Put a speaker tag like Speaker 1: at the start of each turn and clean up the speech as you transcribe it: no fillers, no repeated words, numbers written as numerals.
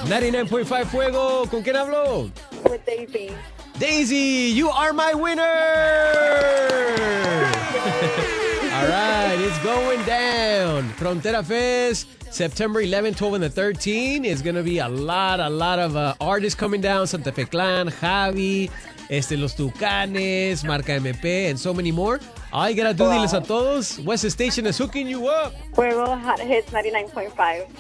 Speaker 1: 99.5 Fuego. ¿Con quién hablo?
Speaker 2: With Daisy.
Speaker 1: Daisy, you are my winner! All right, it's going down. Frontera Fest, September 11, 12, and the 13th. It's going to be a lot of artists coming down. Santa Fe Clan, Javi, Los Tucanes, Marca MP, and so many more. All you gotta do, diles a todos, West Station is hooking you up.
Speaker 2: Fuego Hot Hits 99.5.